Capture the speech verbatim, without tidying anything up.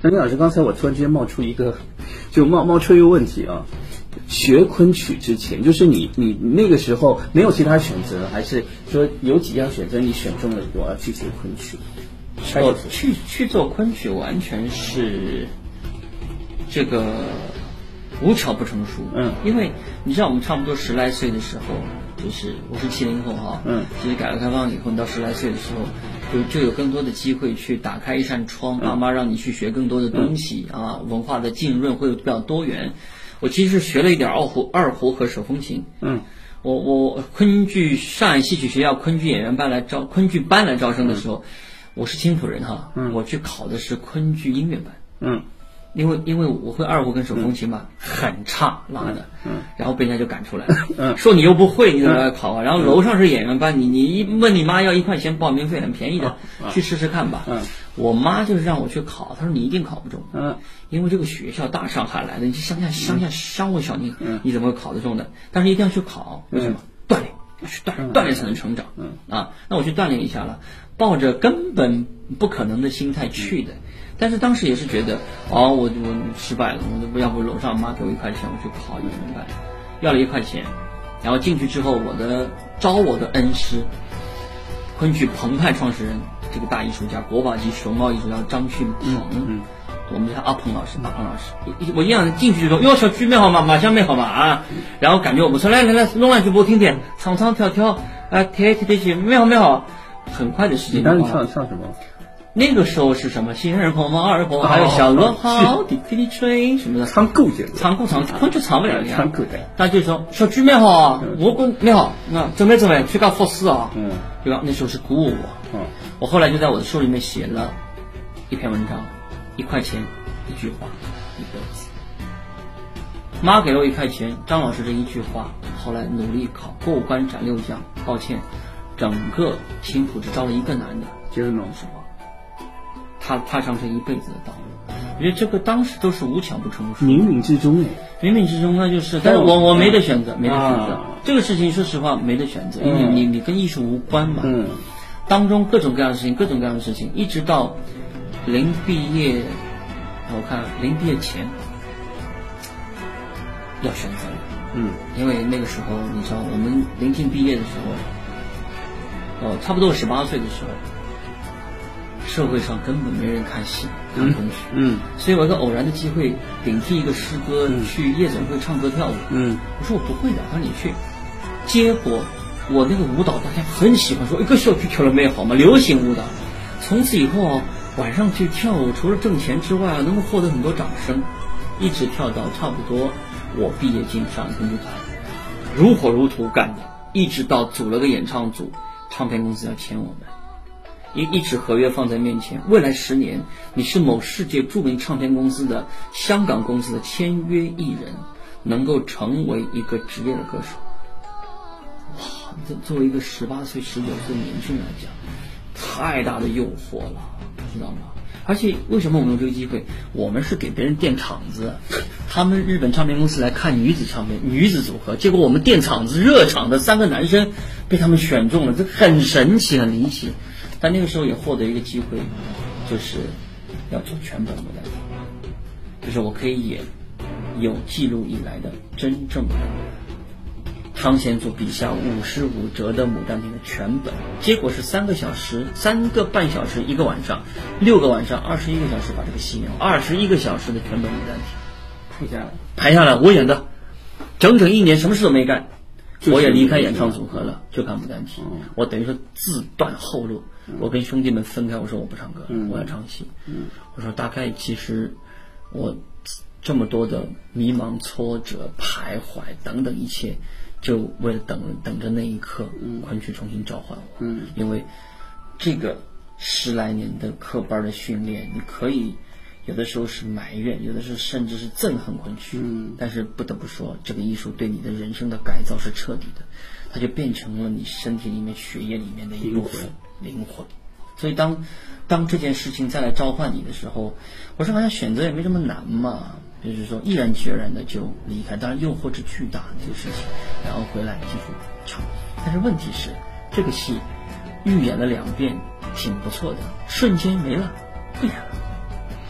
那李老师，刚才我突然之间冒出一个，就冒冒出一个问题啊。学昆曲之前，就是你你那个时候没有其他选择，还是说有几样选择你选中了，我要去学昆曲？ 我去去做昆曲，完全是这个无巧不成书。 嗯， 因为你知道，我们差不多十来岁的时候，就是我是七零后哈， 嗯， 其实改革开放以后，你到十来岁的时候，就就有更多的机会去打开一扇窗，爸妈让你去学更多的东西、嗯、啊，文化的浸润会比较多元。我其实学了一点二胡、二胡和手风琴。 嗯， 我我昆剧上海戏曲学校昆剧演员班来招昆剧班来招生的时候，嗯、我是青浦人哈，嗯，我去考的是昆剧音乐班。嗯。因为因为我会二胡跟手风琴嘛，嗯、很差拉的，嗯，然后被人家就赶出来了，嗯，说你又不会，你怎么来考啊？嗯、然后楼上是演员班，你你一问你妈要一块钱报名费，很便宜的，嗯、去试试看吧。嗯，我妈就是让我去考，她说你一定考不中，嗯，因为这个学校大上海来的，你乡下乡下商务小宁，嗯，你怎么会考得中的？但是一定要去考，为什么？锻炼，要去锻炼，锻炼才能成长，嗯啊，那我去锻炼一下了，抱着根本不可能的心态去的。但是当时也是觉得，哦，我我失败了，我要不楼上妈给我一块钱，我去考演员班，要了一块钱，然后进去之后，我的招我的恩师，昆曲澎湃创始人，这个大艺术家，国宝级熊猫艺术家张旭鹏，嗯嗯、我们叫他阿鹏老师，阿鹏老师，我一样进去就说，哟，小曲妹好嘛，马相妹好嘛啊，然后感觉我不错，来来来，弄两句给我听听，唱唱跳跳，啊，跳跳跳跳，妹好妹好，很快的时间。 你当时唱唱什么？ 那个时候是什么？新儿婆、毛儿婆，还有小螺号、滴滴滴吹什么的， 唱够的， 唱够唱，昆曲唱不了呀。 唱够的。 他就说：“小曲妹好，我跟你好，那准备准备去搞复试啊。”嗯，对吧？那时候是鼓舞我。嗯，我后来就在我的书里面写了一篇文章，一块钱，一句话，一辈子。妈给了我一块钱，张老师这一句话，后来努力考过关斩六将。抱歉，整个青浦只招了一个男的， 就是那种什么。 他踏上这一辈子的道路，我觉得这个当时都是无巧不成书， 冥冥之中哎， 冥冥之中那就是，但是我我没得选择，没得选择，啊、这个事情说实话没得选择，因为你你跟艺术无关嘛，嗯，当中各种各样的事情，各种各样的事情，一直到临毕业，我看临毕业前要选择了，嗯，因为那个时候你知道，我们临近毕业的时候，哦，差不多十八岁的时候。社会上根本没人看戏看昆曲，嗯，所以我有个偶然的机会顶替一个师哥、嗯、去夜总会唱歌跳舞，嗯，我说我不会的，他说你去，结果我那个舞蹈大家很喜欢，说一个小曲跳得美好嘛，流行舞蹈，从此以后晚上去跳舞，除了挣钱之外，能够获得很多掌声，一直跳到差不多我毕业进上昆剧团，如火如荼干的，一直到组了个演唱组，唱片公司要签我们。一一纸合约放在面前，未来十年你是某世界著名唱片公司的香港公司的签约艺人，能够成为一个职业的歌手。哇，这作为一个十八岁、十九岁的年轻人来讲，太大的诱惑了，知道吗？而且为什么我们有这个机会？我们是给别人垫场子，他们日本唱片公司来看女子唱片、女子组合，结果我们垫场子热场的三个男生被他们选中了，这很神奇，很离奇。但那个时候也获得一个机会，就是要做全本牡丹亭，就是我可以演有记录以来的真正的汤显祖笔下五十五折的牡丹亭的全本。结果是三个小时，三个半小时一个晚上，六个晚上，二十一个小时把这个戏演，二十一个小时的全本牡丹亭拍下来， 拍下来，我演的整整一年，什么事都没干。我也离开演唱组合了，就看牡丹亭。嗯、我等于说自断后路，嗯、我跟兄弟们分开，我说我不唱歌，嗯、我要唱戏。嗯、我说大概其实我这么多的迷茫、挫折、徘徊等等一切，就为了等等着那一刻，昆曲重新召唤我。嗯、因为这个十来年的科班的训练，你可以。有的时候是埋怨，有的时候甚至是憎恨昆曲，嗯，但是不得不说，这个艺术对你的人生的改造是彻底的，它就变成了你身体里面、血液里面的一部分灵魂。所以当当这件事情再来召唤你的时候，我说好像选择也没这么难嘛，就是说毅然决然的就离开，当然诱惑之巨大这个事情，然后回来继续唱。但是问题是，这个戏预演了两遍，挺不错的，瞬间没了，不演了。